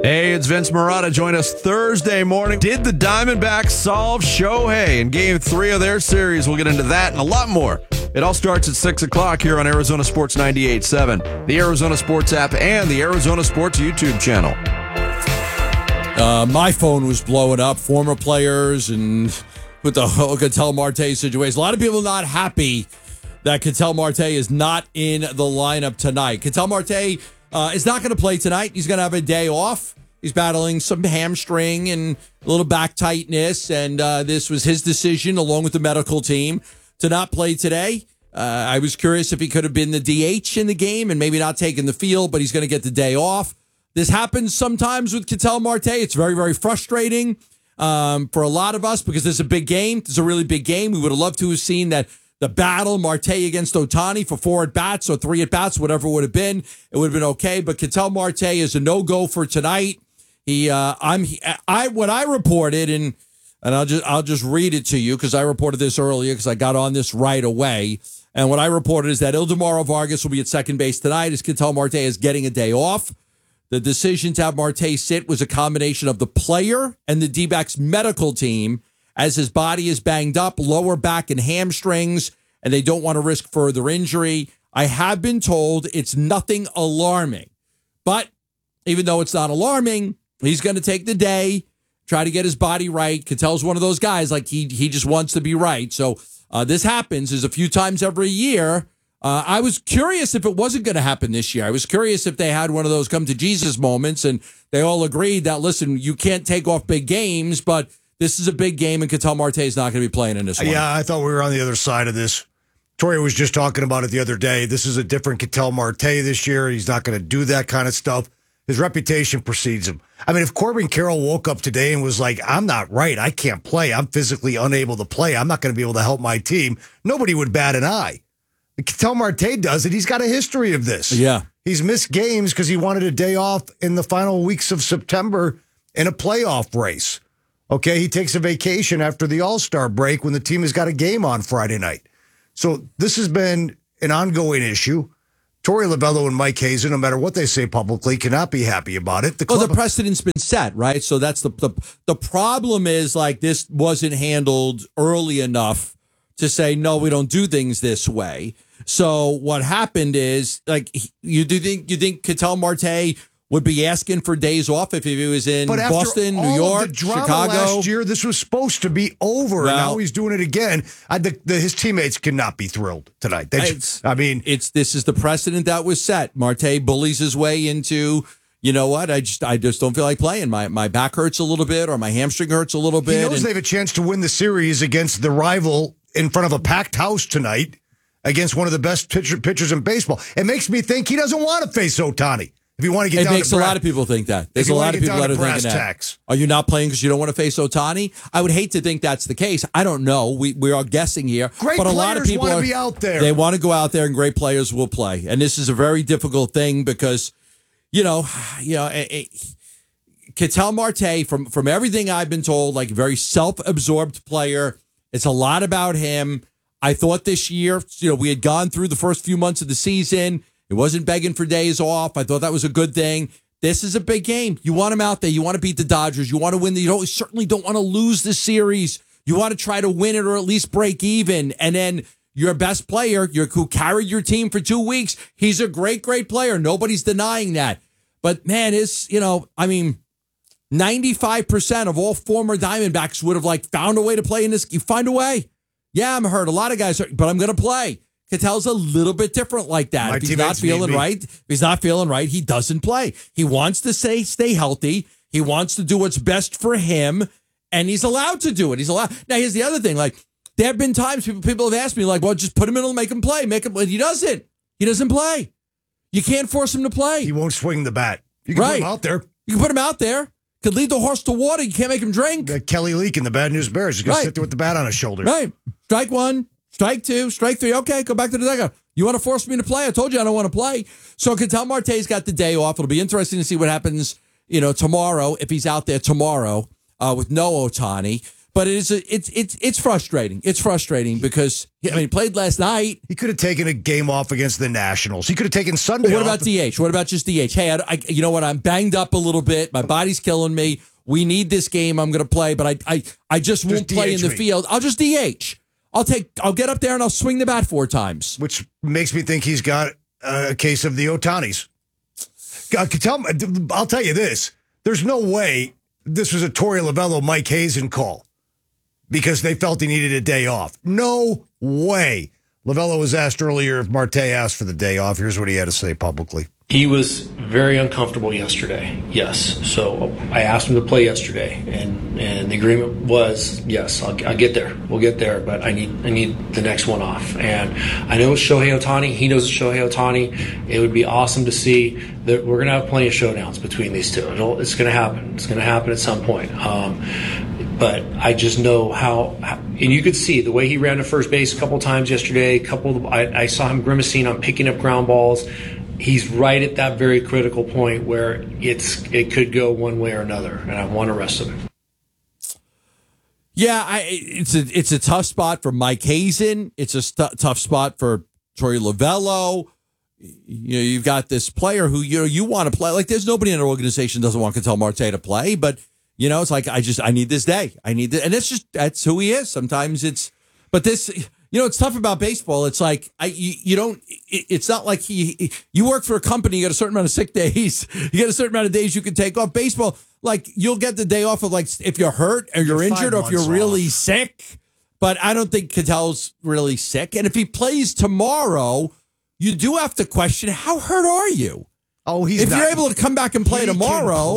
Hey, it's Vince Marotta. Join us Thursday morning. Did the Diamondbacks solve Shohei in Game 3 of their series? We'll get into that and a lot more. It all starts at 6 o'clock here on Arizona Sports 98.7, the Arizona Sports app, and the Arizona Sports YouTube channel. My phone was blowing up. Former players and with the Ketel Marte situation. A lot of people not happy that Ketel Marte is not in the lineup tonight. Ketel Marte is not going to play tonight. He's going to have a day off. He's battling some hamstring and a little back tightness, and this was his decision, along with the medical team, to not play today. I was curious if he could have been the DH in the game and maybe not taken the field, but he's going to get the day off. This happens sometimes with Ketel Marte. It's very, very frustrating for a lot of us because this is a big game. This is a really big game. We would have loved to have seen that the battle, Marte against Ohtani for 4 at-bats or 3 at-bats, whatever it would have been. It would have been okay, but Ketel Marte is a no-go for tonight. What I reported, and I'll just read it to you because I reported this earlier because I got on this right away. And what I reported is that Ildemaro Vargas will be at second base tonight as Ketel Marte is getting a day off. The decision to have Marte sit was a combination of the player and the D-backs medical team as his body is banged up, lower back and hamstrings, and they don't want to risk further injury. I have been told it's nothing alarming. But even though it's not alarming, he's going to take the day, try to get his body right. Ketel's one of those guys, like he just wants to be right. So this happens is a few times every year. I was curious if it wasn't going to happen this year. I was curious if they had one of those come to Jesus moments and they all agreed that, listen, you can't take off big games, but this is a big game and Ketel Marte is not going to be playing in this one. Yeah, I thought we were on the other side of this. Tori was just talking about it the other day. This is a different Ketel Marte this year. He's not going to do that kind of stuff. His reputation precedes him. I mean, if Corbin Carroll woke up today and was like, I'm not right, I can't play, I'm physically unable to play, I'm not going to be able to help my team, nobody would bat an eye. Ketel Marte does it. He's got a history of this. Yeah. He's missed games because he wanted a day off in the final weeks of September in a playoff race. Okay, he takes a vacation after the All-Star break when the team has got a game on Friday night. So this has been an ongoing issue. Torey Lovullo and Mike Hazen, no matter what they say publicly, cannot be happy about it. The precedent's been set, right? So that's the problem is, like, this wasn't handled early enough to say, no, we don't do things this way. So what happened is, like, you think Ketel Marte would be asking for days off if he was in Boston, New York, Chicago? Last year, this was supposed to be over, and now he's doing it again. His teammates cannot be thrilled tonight. This is the precedent that was set. Marte bullies his way into, you know what? I just don't feel like playing. My back hurts a little bit, or my hamstring hurts a little bit. He knows they have a chance to win the series against the rival in front of a packed house tonight against one of the best pitchers in baseball. It makes me think he doesn't want to face Ohtani. If you want to get down to a lot of people think that. There's a lot of people that are thinking that. Are you not playing because you don't want to face Ohtani? I would hate to think that's the case. I don't know. We are guessing here. But a lot of people want to be out there. They want to go out there, and great players will play. And this is a very difficult thing because, Ketel Marte, from everything I've been told, like a very self-absorbed player. It's a lot about him. I thought this year, we had gone through the first few months of the season. He wasn't begging for days off. I thought that was a good thing. This is a big game. You want him out there. You want to beat the Dodgers. You want to win. You certainly don't want to lose the series. You want to try to win it or at least break even. And then your best player, who carried your team for 2 weeks, he's a great, great player. Nobody's denying that. But, man, 95% of all former Diamondbacks would have found a way to play in this. You find a way. Yeah, I'm hurt. A lot of guys are, but I'm going to play. Ketel's a little bit different like that. If he's not feeling right, he doesn't play. He wants to stay healthy. He wants to do what's best for him, and he's allowed to do it. He's allowed. Now, here's the other thing. There have been times people have asked me, well, just put him in and make him play. He doesn't. He doesn't play. You can't force him to play. He won't swing the bat. You can put him out there. You can put him out there. Could lead the horse to water. You can't make him drink. Kelly Leak in the Bad News Bears. He's going to sit there with the bat on his shoulder. Right. Strike 1. Strike 2, strike 3. Okay, go back to the dugout. You want to force me to play? I told you I don't want to play. So Ketel Marte's got the day off. It'll be interesting to see what happens, tomorrow, if he's out there tomorrow with no Ohtani. But it's frustrating. It's frustrating because he played last night. He could have taken a game off against the Nationals. He could have taken Sunday What off. about DH? What about just DH? Hey, you know what? I'm banged up a little bit. My body's killing me. We need this game. I'm going to play, but I just won't play in the field. I'll just DH. I'll get up there and I'll swing the bat 4 times. Which makes me think he's got a case of the Ohtanis. I'll tell you this. There's no way this was a Torey Lovullo, Mike Hazen call because they felt he needed a day off. No way. Lovullo was asked earlier if Marte asked for the day off. Here's what he had to say publicly. He was very uncomfortable yesterday, yes. So I asked him to play yesterday, and the agreement was, yes, I'll get there. We'll get there, but I need the next one off. And I know it's Shohei Ohtani. He knows it's Shohei Ohtani. It would be awesome to see that we're going to have plenty of showdowns between these two. It's going to happen. It's going to happen at some point. But I just know how, and you could see the way he ran to first base a couple times yesterday. I saw him grimacing on picking up ground balls. He's right at that very critical point where it could go one way or another, and I want to rest him. Yeah, it's a tough spot for Mike Hazen. It's a tough spot for Torey Lovullo. You've got this player who you want to play. Like, there's nobody in our organization doesn't want Ketel Marte to play, but it's like I need this day. I need this, and that's who he is. Sometimes but this. It's tough about baseball. It's like it's not like you work for a company. You got a certain amount of sick days. You got a certain amount of days you can take off. Baseball, like, you'll get the day off of, like, if you're hurt or you're injured or if you're really sick. But I don't think Ketel's really sick. And if he plays tomorrow, you do have to question, how hurt are you? Oh, if you're able to come back and play tomorrow.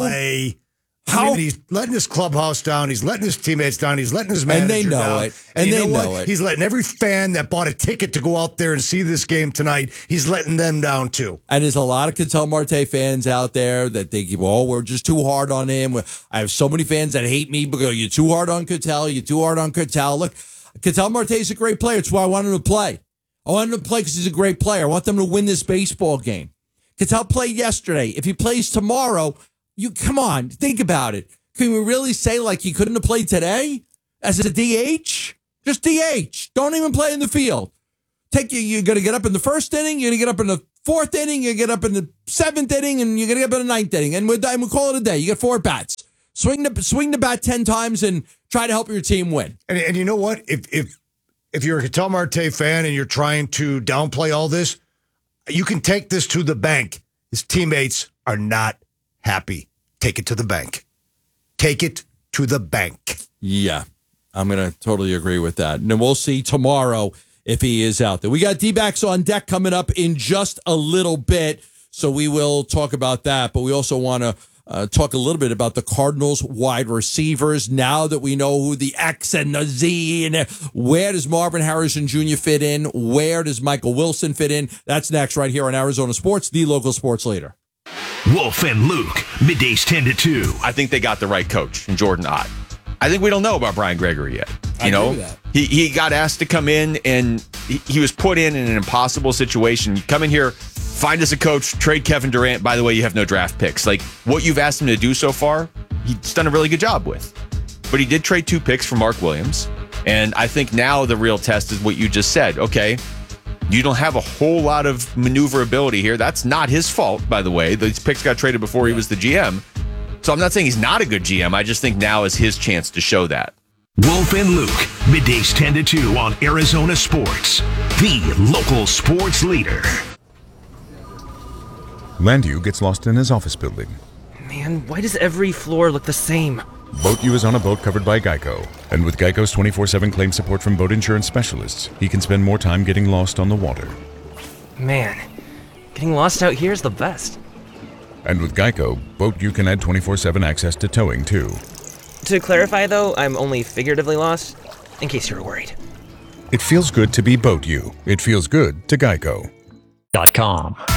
He's letting his clubhouse down. He's letting his teammates down. He's letting his manager down. And they know it. And they know it. He's letting every fan that bought a ticket to go out there and see this game tonight, he's letting them down too. And there's a lot of Ketel Marte fans out there that think, we're just too hard on him. I have so many fans that hate me because you're too hard on Ketel. You're too hard on Ketel. Look, Ketel Marte is a great player. It's why I want him to play. I want him to play because he's a great player. I want them to win this baseball game. Ketel played yesterday. If he plays tomorrow, come on, think about it. Can we really say, like, he couldn't have played today as a DH? Just DH. Don't even play in the field. You're going to get up in the first inning, you're going to get up in the fourth inning, you're going to get up in the seventh inning, and you're going to get up in the ninth inning, and we'll call it a day. You get 4 bats. Swing the bat 10 times and try to help your team win. And you know what? If you're a Ketel Marte fan and you're trying to downplay all this, you can take this to the bank. His teammates are not happy. Take it to the bank. Take it to the bank. Yeah, I'm going to totally agree with that. And we'll see tomorrow if he is out there. We got D-backs on deck coming up in just a little bit, so we will talk about that. But we also want to talk a little bit about the Cardinals wide receivers now that we know who the X and the Z and where does Marvin Harrison Jr. fit in? Where does Michael Wilson fit in? That's next right here on Arizona Sports, the local sports leader. Wolf and Luke, middays 10 to 2. I think they got the right coach in Jordan Ott. I think we don't know about Brian Gregory yet. I agree with that. He got asked to come in, and he was put in an impossible situation. You come in here, find us a coach, trade Kevin Durant. By the way, you have no draft picks. Like, what you've asked him to do so far, he's done a really good job with. But he did trade 2 picks for Mark Williams. And I think now the real test is what you just said. Okay, you don't have a whole lot of maneuverability here. That's not his fault, by the way. These picks got traded before he was the GM. So I'm not saying he's not a good GM. I just think now is his chance to show that. Wolf and Luke, middays 10 to 2 on Arizona Sports, the local sports leader. Landu gets lost in his office building. Man, why does every floor look the same? Boat U is on a boat covered by Geico. And with Geico's 24/7 claim support from boat insurance specialists, he can spend more time getting lost on the water. Man, getting lost out here is the best. And with Geico, Boat U can add 24/7 access to towing, too. To clarify, though, I'm only figuratively lost, in case you were worried. It feels good to be Boat U. It feels good to Geico. .com. Calling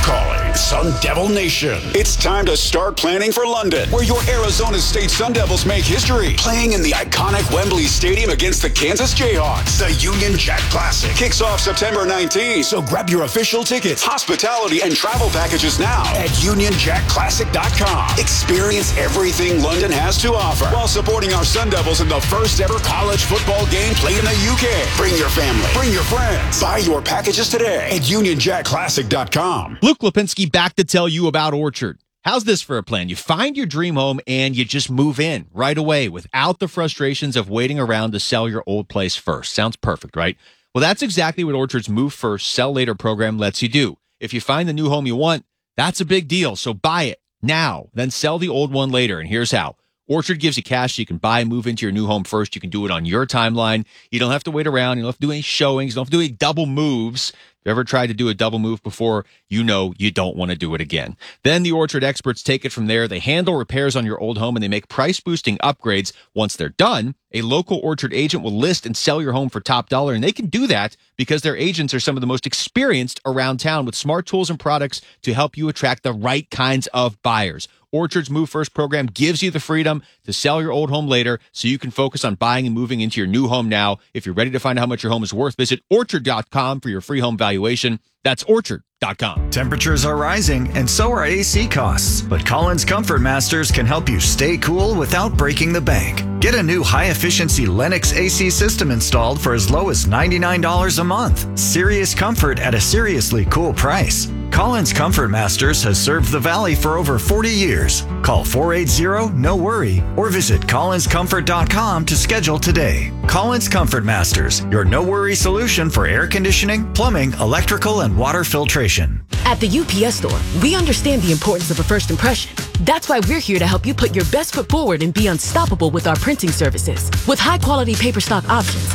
Sun Devil Nation. It's time to start planning for London, where your Arizona State Sun Devils make history, playing in the iconic Wembley Stadium against the Kansas Jayhawks. The Union Jack Classic kicks off September 19th, so grab your official tickets, hospitality, and travel packages now at UnionJackClassic.com. Experience everything London has to offer while supporting our Sun Devils in the first ever college football game played in the UK. Bring your family, bring your friends. Buy your packages today at UnionJackClassic.com. Luke Lipinski back to tell you about Orchard. How's this for a plan? You find your dream home and you just move in right away without the frustrations of waiting around to sell your old place first. Sounds perfect, right? Well, that's exactly what Orchard's Move First, Sell Later program lets you do. If you find the new home you want, that's a big deal. So buy it now, then sell the old one later. And here's how. Orchard gives you cash so you can buy and move into your new home first. You can do it on your timeline. You don't have to wait around. You don't have to do any showings. You don't have to do any double moves. If you ever tried to do a double move before, you know you don't want to do it again. Then the Orchard experts take it from there. They handle repairs on your old home and they make price-boosting upgrades. Once they're done, a local Orchard agent will list and sell your home for top dollar. And they can do that because their agents are some of the most experienced around town with smart tools and products to help you attract the right kinds of buyers. Orchard's Move First program gives you the freedom to sell your old home later so you can focus on buying and moving into your new home now. If you're ready to find out how much your home is worth, visit Orchard.com for your free home valuation. That's Orchard.com. Temperatures are rising, and so are AC costs. But Collins Comfort Masters can help you stay cool without breaking the bank. Get a new high-efficiency Lennox AC system installed for as low as $99 a month. Serious comfort at a seriously cool price. Collins Comfort Masters has served the Valley for over 40 years. Call 480-NO-WORRY or visit collinscomfort.com to schedule today. Collins Comfort Masters, your no-worry solution for air conditioning, plumbing, electrical, and water filtration. At the UPS Store, we understand the importance of a first impression. That's why we're here to help you put your best foot forward and be unstoppable with our printing services. With high-quality paper stock options,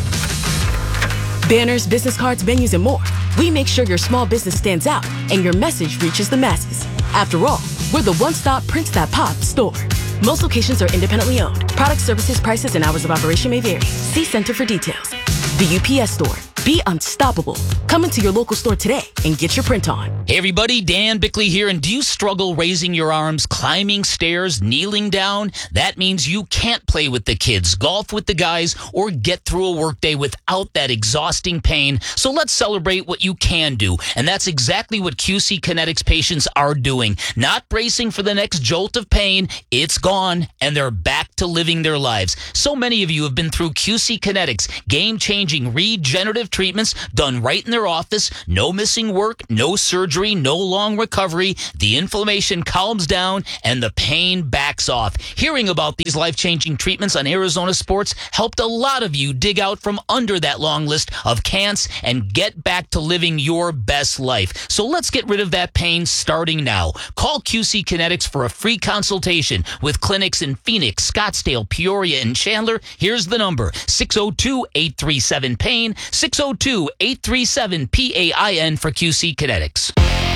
banners, business cards, menus, and more, we make sure your small business stands out and your message reaches the masses. After all, we're the one-stop prints that pop store. Most locations are independently owned. Product, services, prices, and hours of operation may vary. See Center for details. The UPS Store. Be unstoppable. Come into your local store today and get your print on. Hey everybody, Dan Bickley here, and do you struggle raising your arms, climbing stairs, kneeling down? That means you can't play with the kids, golf with the guys, or get through a workday without that exhausting pain. So let's celebrate what you can do, and that's exactly what QC Kinetics patients are doing. Not bracing for the next jolt of pain, it's gone, and they're back to living their lives. So many of you have been through QC Kinetics, game-changing regenerative treatments done right in their office, no missing work, no surgery, no long recovery. The inflammation calms down and the pain backs off. Hearing about these life-changing treatments on Arizona Sports helped a lot of you dig out from under that long list of can'ts and get back to living your best life. So let's get rid of that pain starting now. Call QC Kinetics for a free consultation with clinics in Phoenix, Scottsdale, Peoria, and Chandler. Here's the number, 602-837-PAIN, 602-837-PAIN for QC Kinetics.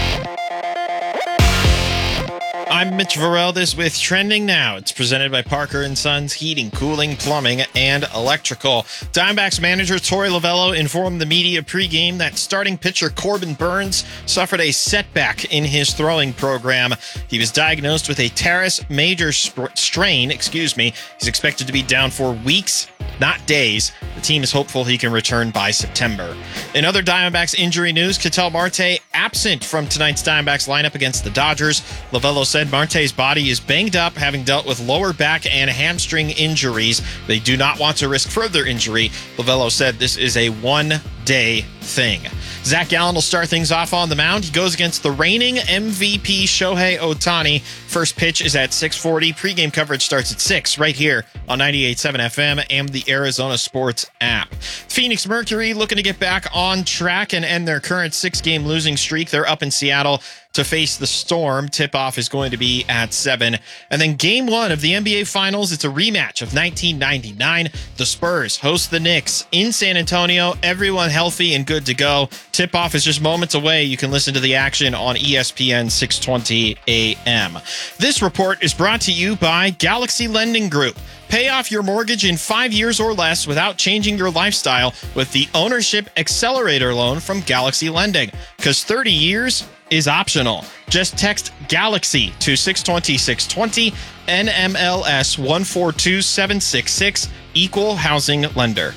I'm Mitch Vareldis with Trending Now. It's presented by Parker & Sons Heating, Cooling, Plumbing, and Electrical. Diamondbacks manager Torey Lovullo informed the media pregame that starting pitcher Corbin Burns suffered a setback in his throwing program. He was diagnosed with a teres major strain. He's expected to be down for weeks, not days. The team is hopeful he can return by September. In other Diamondbacks injury news, Ketel Marte absent from tonight's Diamondbacks lineup against the Dodgers. Lovullo said Marte's body is banged up, having dealt with lower back and hamstring injuries. They do not want to risk further injury. Lovullo said this is a one-day thing. Zach Gallen will start things off on the mound. He goes against the reigning MVP Shohei Ohtani. First pitch is at 6:40. Pre-game coverage starts at 6 right here on 98.7 FM and the Arizona Sports app. Phoenix Mercury looking to get back on track and end their current 6-game losing streak. They're up in Seattle to face the Storm. Tip-off is going to be at 7. And then Game 1 of the NBA Finals, it's a rematch of 1999. The Spurs host the Knicks in San Antonio. Everyone healthy and good to go. Tip-off is just moments away. You can listen to the action on ESPN 620 AM. This report is brought to you by Galaxy Lending Group. Pay off your mortgage in 5 years or less without changing your lifestyle with the Ownership Accelerator loan from Galaxy Lending. Because 30 years is optional. Just text GALAXY to 620-620, NMLS 142766, Equal Housing Lender.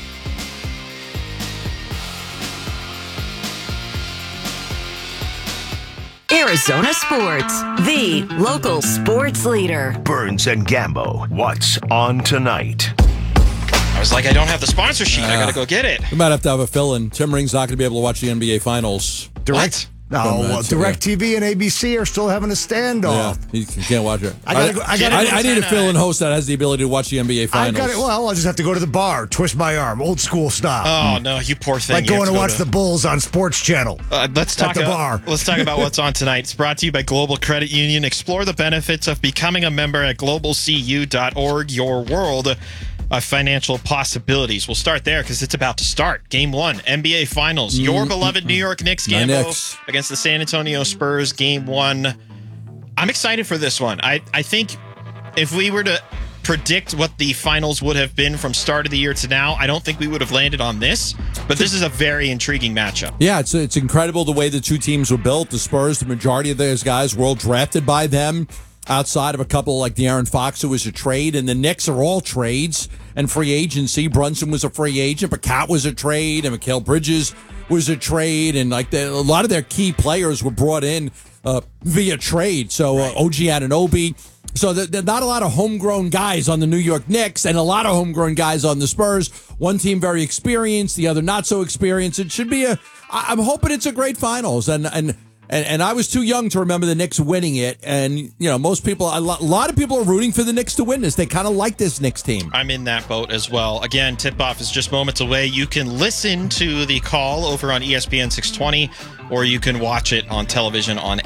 Arizona Sports, the local sports leader. Burns and Gambo, what's on tonight? I was like, I don't have the sponsor sheet. I got to go get it. We might have to have a fill-in. Tim Ring's not going to be able to watch the NBA Finals. Direct? No, DirecTV and ABC are still having a standoff. Yeah, you can't watch it. I need a fill-in host that has the ability to watch the NBA Finals. I'll just have to go to the bar, twist my arm, old school style. Oh, no, you poor thing. Like going to watch the Bulls on Sports Channel. Let's talk at the bar. Let's talk about what's on tonight. It's brought to you by Global Credit Union. Explore the benefits of becoming a member at globalcu.org, your world of financial possibilities. We'll start there because it's about to start. Game 1, NBA Finals. Your beloved New York Knicks, Gambo, against the San Antonio Spurs. Game 1. I'm excited for this one. I think if we were to predict what the finals would have been from start of the year to now, I don't think we would have landed on this, but this is a very intriguing matchup. Yeah, it's incredible the way the two teams were built. The Spurs, the majority of those guys were all drafted by them, outside of a couple like De'Aaron Fox, who was a trade, and the Knicks are all trades and free agency. Brunson was a free agent, but Cat was a trade, and Mikal Bridges was a trade, and a lot of their key players were brought in via trade. So OG Anunoby. So there's not a lot of homegrown guys on the New York Knicks and a lot of homegrown guys on the Spurs. One team very experienced, the other not so experienced. It should be I'm hoping it's a great finals, and I was too young to remember the Knicks winning it. And, most people, a lot of people are rooting for the Knicks to win this. They kind of like this Knicks team. I'm in that boat as well. Again, tip-off is just moments away. You can listen to the call over on ESPN 620, or you can watch it on television on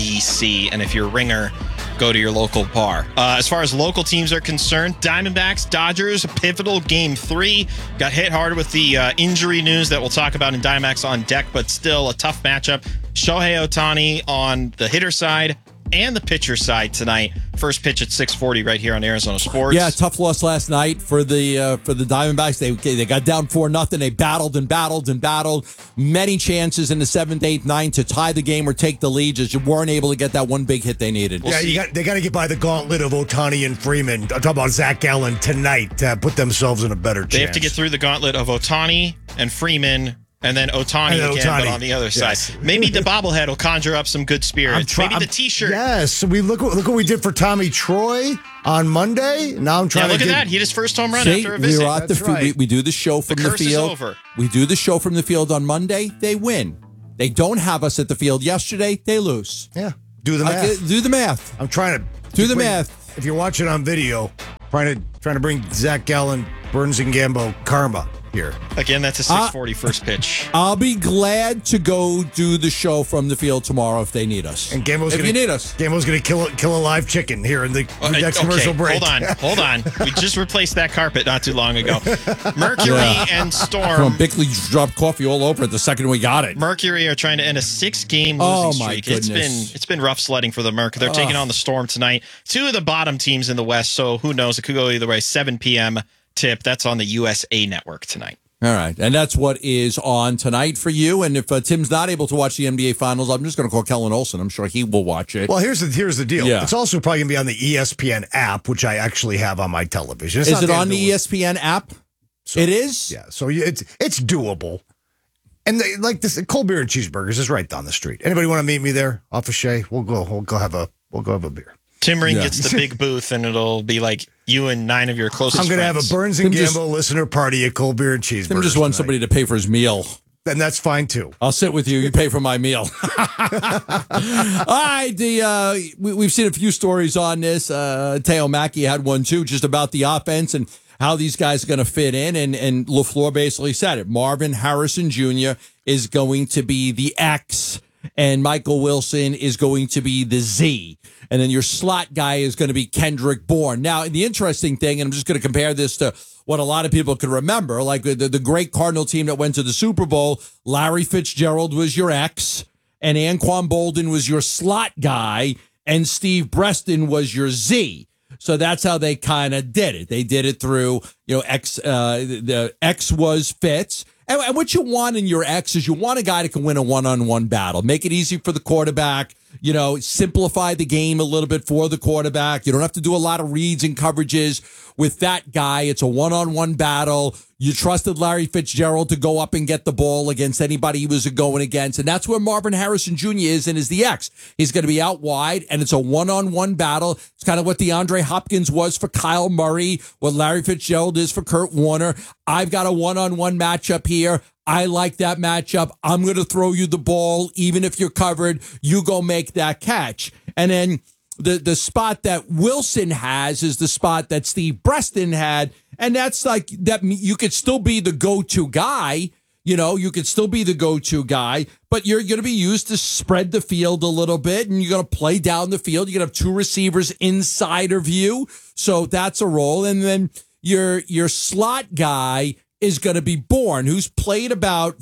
ABC. And if you're a ringer, go to your local bar. As far as local teams are concerned, Diamondbacks, Dodgers, pivotal Game 3. Got hit hard with the injury news that we'll talk about in Diamondbacks on deck, but still a tough matchup. Shohei Ohtani on the hitter side and the pitcher side tonight. First pitch at 6:40 right here on Arizona Sports. Yeah, tough loss last night for the Diamondbacks. They got down 4-0. They battled and battled and battled. Many chances in the 7th, 8th, 9th to tie the game or take the lead. Just weren't able to get that one big hit they needed. They got to get by the gauntlet of Ohtani and Freeman. I'm talking about Zach Gallen tonight to put themselves in a better chance. They have to get through the gauntlet of Ohtani and Freeman. And then Ohtani again, but on the other side. Maybe the bobblehead will conjure up some good spirits. Maybe the T-shirt. Yes, look what we did for Tommy Troy on Monday. Now I'm trying to look at that. He hit his first home run after a visit. We're at we do the show from the field. Is over. We do the show from the field on Monday. They win. They don't have us at the field yesterday. They lose. Yeah, do the math. Do the math. I'm trying to do the math. If you're watching on video, trying to bring Zach Gallen, Burns and Gambo karma here. Again, that's a 6:40 first pitch. I'll be glad to go do the show from the field tomorrow if they need us. And Gambo's if you need us. Gambo's going to kill a live chicken here in the next commercial break. Hold on. We just replaced that carpet not too long ago. Mercury and Storm. Come on, Bickley dropped coffee all over it the second we got it. Mercury are trying to end a 6-game losing streak. Goodness. It's been rough sledding for the Merc. They're taking on the Storm tonight. Two of the bottom teams in the West, so who knows? It could go either way. 7 p.m. tip. That's on the USA Network tonight. All right, and that's what is on tonight for you. And if Tim's not able to watch the NBA Finals, I'm just going to call Kellen Olson. I'm sure he will watch it. Well, here's the deal. Yeah. It's also probably going to be on the ESPN app, which I actually have on my television. Is it on the ESPN app? So, it is? Yeah, so it's doable. And like this, cold beer and cheeseburgers is right down the street. Anybody want to meet me there off of Shea? We'll go have a beer. Tim Ring gets the big booth, and it'll be like you and 9 of your closest I'm going to have a Burns and Gambo listener party at Cold Beer and Cheeseburgers. Tim just wants somebody to pay for his meal. Then that's fine, too. I'll sit with you. You pay for my meal. All right. We've seen a few stories on this. Teo Mackie had one, too, just about the offense and how these guys are going to fit in. And LaFleur basically said it. Marvin Harrison Jr. is going to be the X, and Michael Wilson is going to be the Z. And then your slot guy is going to be Kendrick Bourne. Now, the interesting thing, and I'm just going to compare this to what a lot of people can remember, like the great Cardinal team that went to the Super Bowl, Larry Fitzgerald was your X, and Anquan Bolden was your slot guy, and Steve Breston was your Z. So that's how they kind of did it. They did it through, X. The X was Fitz, And what you want in your X is you want a guy that can win a one-on-one battle. Make it easy for the quarterback. Simplify the game a little bit for the quarterback. You don't have to do a lot of reads and coverages with that guy. It's a one-on-one battle. You trusted Larry Fitzgerald to go up and get the ball against anybody he was going against. And that's where Marvin Harrison Jr. is and is the X. He's going to be out wide, and it's a one-on-one battle. It's kind of what DeAndre Hopkins was for Kyle Murray, what Larry Fitzgerald is for Kurt Warner. I've got a one-on-one matchup here. I like that matchup. I'm going to throw you the ball. Even if you're covered, you go make that catch. And then the spot that Wilson has is the spot that Steve Breston had. And that's like that. You could still be the go-to guy. You could still be the go-to guy, but you're going to be used to spread the field a little bit, and you're going to play down the field. You're going to have two receivers inside of you. So that's a role. And then your slot guy is going to be Bourne, who's played about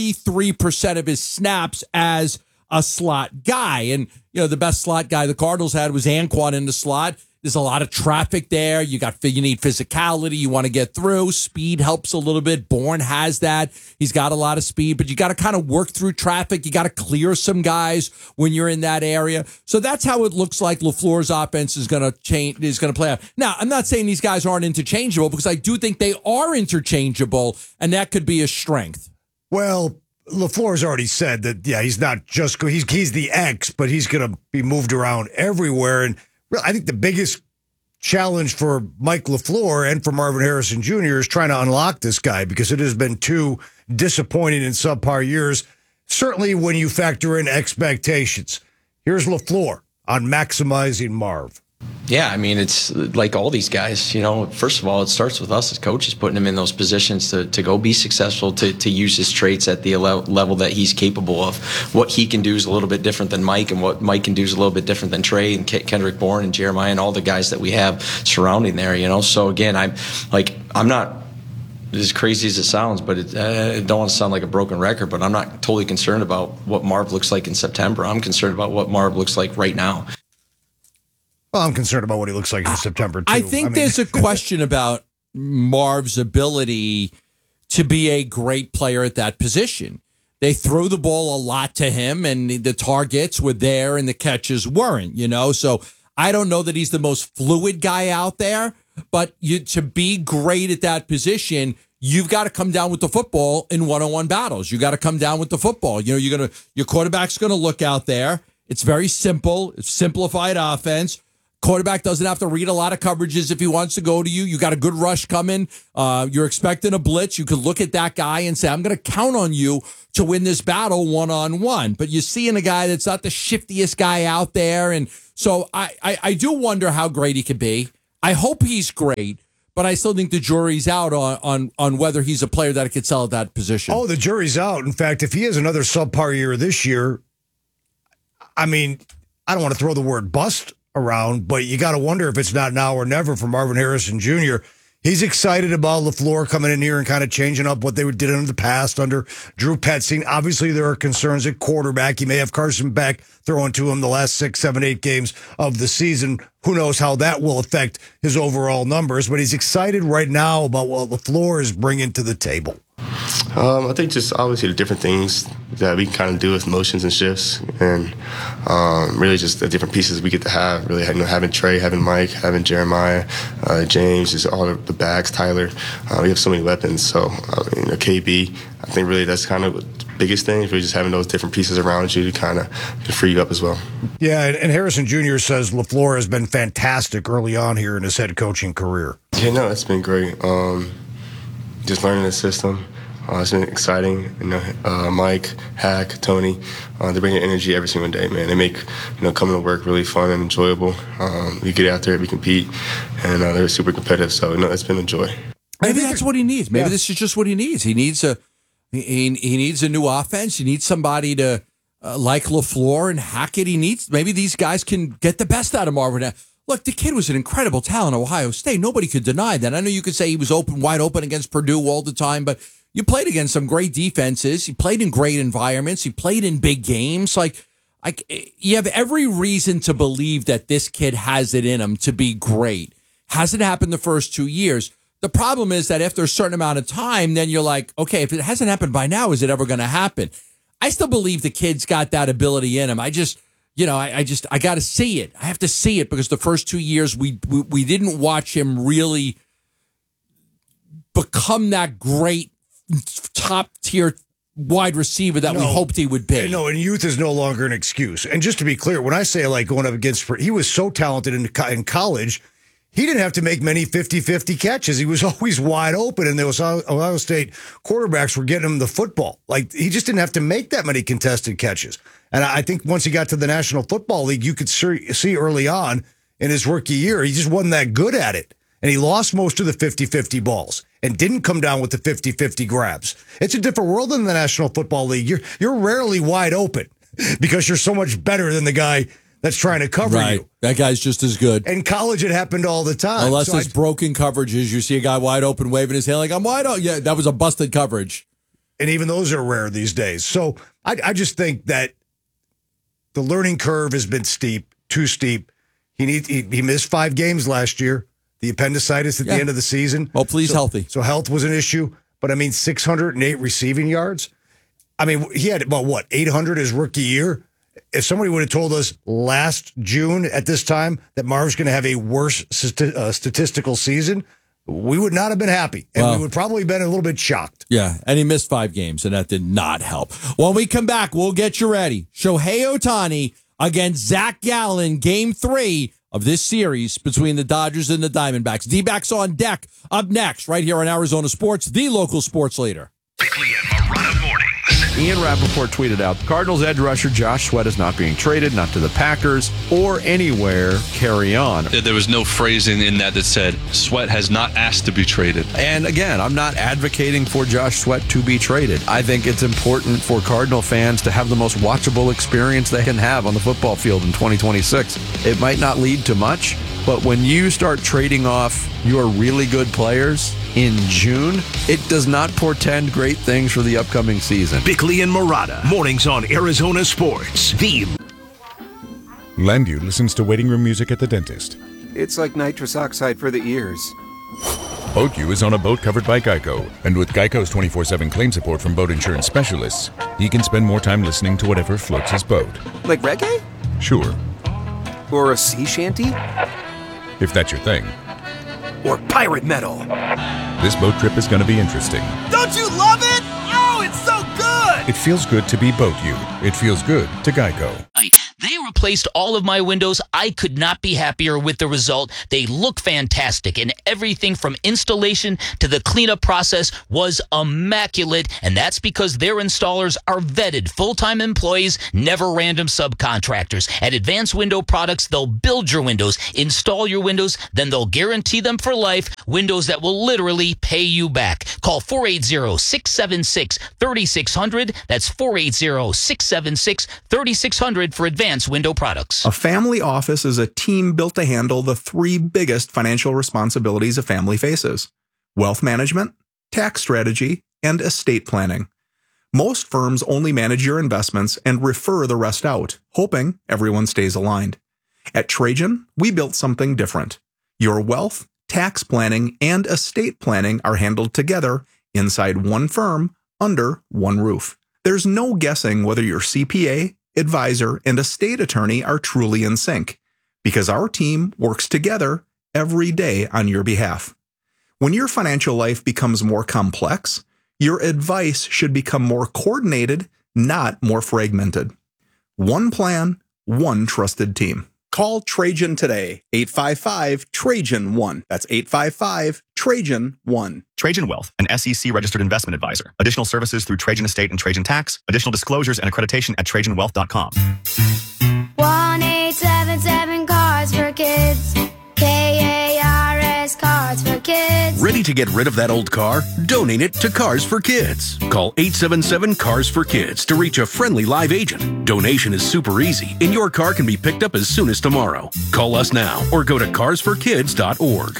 33% of his snaps as a slot guy. And, the best slot guy the Cardinals had was Anquan in the slot. There's a lot of traffic there. You need physicality. You want to get through. Speed helps a little bit. Bourne has that. He's got a lot of speed, but you got to kind of work through traffic. You got to clear some guys when you're in that area. So that's how it looks like LaFleur's offense is going to play out. Now, I'm not saying these guys aren't interchangeable, because I do think they are interchangeable, and that could be a strength. Well, LaFleur's already said that, he's not just he's the X, but he's going to be moved around everywhere. And I think the biggest challenge for Mike LaFleur and for Marvin Harrison Jr. is trying to unlock this guy, because it has been too disappointing in subpar years, certainly when you factor in expectations. Here's LaFleur on maximizing Marv. Yeah, I mean, it's like all these guys, first of all, it starts with us as coaches, putting him in those positions to go be successful, to use his traits at the level that he's capable of. What he can do is a little bit different than Mike, and what Mike can do is a little bit different than Trey and Kendrick Bourne and Jeremiah and all the guys that we have surrounding there, So again, I'm not as crazy as it sounds, but I don't want to sound like a broken record, but I'm not totally concerned about what Marv looks like in September. I'm concerned about what Marv looks like right now. Well, I'm concerned about what he looks like in September, too. I think there's a question about Marv's ability to be a great player at that position. They threw the ball a lot to him, and the targets were there and the catches weren't, So I don't know that he's the most fluid guy out there, but to be great at that position, you've got to come down with the football in one-on-one battles. You got to come down with the football. Your quarterback's going to look out there. It's very simple. It's simplified offense. Quarterback doesn't have to read a lot of coverages if he wants to go to you. You got a good rush coming. You're expecting a blitz. You could look at that guy and say, I'm going to count on you to win this battle one-on-one. But you're seeing a guy that's not the shiftiest guy out there. And so I do wonder how great he could be. I hope he's great, but I still think the jury's out on whether he's a player that could sell at that position. Oh, the jury's out. In fact, if he has another subpar year this year, I mean, I don't want to throw the word bust around, but you got to wonder if it's not now or never for Marvin Harrison Jr. He's excited about LaFleur coming in here and kind of changing up what they did in the past under Drew Petzing. Obviously, there are concerns at quarterback. He may have Carson Beck throwing to him the last 6, 7, 8 games of the season. Who knows how that will affect his overall numbers, but he's excited right now about what LaFleur is bringing to the table. I think just obviously the different things that we can kind of do with motions and shifts, and really just the different pieces we get to have. Really, having Trey, having Mike, having Jeremiah, James, just all the backs, Tyler. We have so many weapons. So, KB, I think really that's kind of the biggest thing. If you're just having those different pieces around you to kind of free you up as well. Yeah, and Harrison Jr. says LaFleur has been fantastic early on here in his head coaching career. Yeah, no, it's been great. Just learning the system. It's been exciting. Mike, Hack, Tony, they bring energy every single day, man. They make, coming to work really fun and enjoyable. We get out there, we compete, and they're super competitive. So, it's been a joy. Maybe that's what he needs. Maybe this is just what he needs. He needs a new offense. He needs somebody to like LaFleur and Hackett. Maybe these guys can get the best out of Marvin. Look, the kid was an incredible talent at Ohio State. Nobody could deny that. I know you could say he was wide open against Purdue all the time, but you played against some great defenses. You played in great environments. You played in big games. You have every reason to believe that this kid has it in him to be great. Hasn't happened the first 2 years. The problem is that after a certain amount of time, then you're like, okay, if it hasn't happened by now, is it ever going to happen? I still believe the kid's got that ability in him. I just, I got to see it. I have to see it because the first 2 years we didn't watch him really become that great top tier wide receiver that we hoped he would be. No, and youth is no longer an excuse. And just to be clear, when I say like going up against, he was so talented in college, he didn't have to make many 50-50 catches. He was always wide open, and there was Ohio State quarterbacks were getting him the football. Like, he just didn't have to make that many contested catches. And I think once he got to the National Football League, you could see early on in his rookie year, he just wasn't that good at it. And he lost most of the 50-50 balls and didn't come down with the 50-50 grabs. It's a different world in the National Football League. You're rarely wide open because you're so much better than the guy that's trying to cover you. That guy's just as good. In college, it happened all the time. Unless it's broken coverages, you see a guy wide open waving his hand like, I'm wide open. Yeah, that was a busted coverage. And even those are rare these days. So I just think that the learning curve has been steep, too steep. He missed 5 games last year. The appendicitis at the end of the season. Hopefully he's healthy. So health was an issue. But, 608 receiving yards. He had about, 800 his rookie year? If somebody would have told us last June at this time that Marv's going to have a worse statistical season, we would not have been happy. And we would probably have been a little bit shocked. Yeah, and he missed 5 games, and that did not help. When we come back, we'll get you ready. Shohei Ohtani against Zach Gallen, Game 3 of this series between the Dodgers and the Diamondbacks. D-backs on deck up next right here on Arizona Sports, the local sports leader. Bickley and Marotta mornings. Ian Rappaport tweeted out, Cardinals edge rusher Josh Sweat is not being traded, not to the Packers or anywhere. Carry on. There was no phrasing in that said Sweat has not asked to be traded. And again, I'm not advocating for Josh Sweat to be traded. I think it's important for Cardinal fans to have the most watchable experience they can have on the football field in 2026. It might not lead to much, but when you start trading off your really good players in June, it does not portend great things for the upcoming season. Bickley and Marotta, mornings on Arizona Sports. Landview listens to waiting room music at the dentist. It's like nitrous oxide for the ears. BoatU is on a boat covered by Geico. And with Geico's 24/7 claim support from boat insurance specialists, he can spend more time listening to whatever floats his boat. Like reggae? Sure. Or a sea shanty? If that's your thing. Or pirate metal? This boat trip is going to be interesting. Don't you love it? Oh, it's so good! It feels good to be BoatU. It feels good to Geico. They replaced all of my windows. I could not be happier with the result. They look fantastic, and everything from installation to the cleanup process was immaculate, and that's because their installers are vetted full-time employees, never random subcontractors. At Advanced Window Products, they'll build your windows, install your windows, then they'll guarantee them for life, windows that will literally pay you back. Call 480-676-3600. That's 480-676-3600 for Advanced Window Products. A family office is a team built to handle the 3 biggest financial responsibilities a family faces: wealth management, tax strategy, and estate planning. Most firms only manage your investments and refer the rest out, hoping everyone stays aligned. At Trajan, we built something different. Your wealth, tax planning, and estate planning are handled together inside one firm under one roof. There's no guessing whether your CPA, advisor, and estate attorney are truly in sync, because our team works together every day on your behalf. When your financial life becomes more complex, your advice should become more coordinated, not more fragmented. One plan, one trusted team. Call Trajan today, 855-TRAJAN-1. That's 855-TRAJAN-1. Trajan Wealth, an SEC-registered investment advisor. Additional services through Trajan Estate and Trajan Tax. Additional disclosures and accreditation at TrajanWealth.com. 1-877 Cars for Kids. KARS Cars for Kids. Ready to get rid of that old car? Donate it to Cars for Kids. Call 877 Cars for Kids to reach a friendly live agent. Donation is super easy, and your car can be picked up as soon as tomorrow. Call us now or go to carsforkids.org.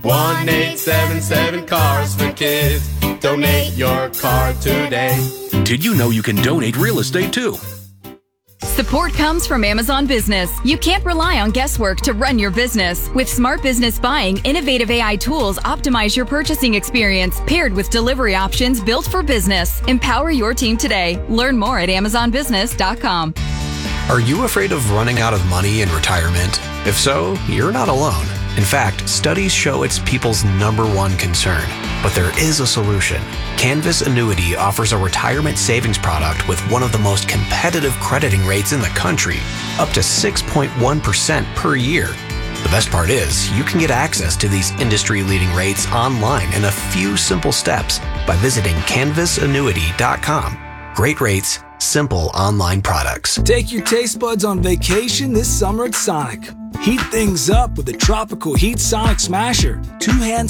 1-877 Cars for Kids. Donate your car today. Did you know you can donate real estate too? Support comes from Amazon Business. You can't rely on guesswork to run your business. With Smart Business Buying, innovative AI tools optimize your purchasing experience, paired with delivery options built for business. Empower your team today. Learn more at AmazonBusiness.com. Are you afraid of running out of money in retirement? If so, you're not alone. In fact, studies show it's people's #1 concern. But there is a solution. Canvas Annuity offers a retirement savings product with one of the most competitive crediting rates in the country, up to 6.1% per year. The best part is, you can get access to these industry-leading rates online in a few simple steps by visiting canvasannuity.com. Great rates, simple online products. Take your taste buds on vacation this summer at Sonic. Heat things up with the Tropical Heat Sonic Smasher. 2 hand